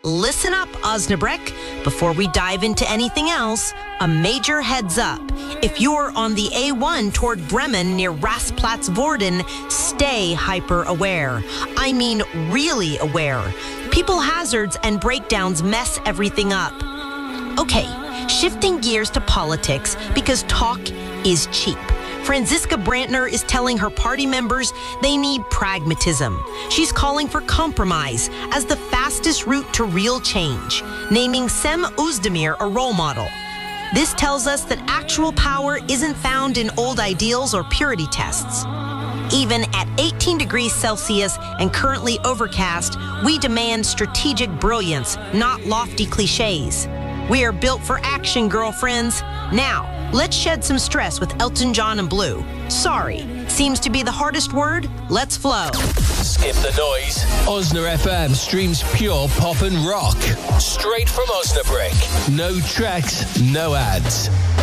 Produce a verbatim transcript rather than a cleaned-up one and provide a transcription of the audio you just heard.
Listen up, Osnabrück. Before we dive into anything else, a major heads up. If you're on the A one toward Bremen near Rasplatzvorden, stay hyper-aware. I mean really aware. People hazards and breakdowns mess everything up. Okay, shifting gears to politics because talk is cheap. Franziska Brantner is telling her party members they need pragmatism. She's calling for compromise as the fastest route to real change, naming Cem Özdemir a role model. This tells us that actual power isn't found in old ideals or purity tests. Even at eighteen degrees Celsius and currently overcast, we demand strategic brilliance, not lofty cliches. We are built for action, girlfriends. Now, let's shed some stress with Elton John and Blue. Sorry, seems to be the hardest word. Let's flow. Skip the noise. Osna F M streams pure pop and rock. Straight from Osnabrück. No tracks, no ads.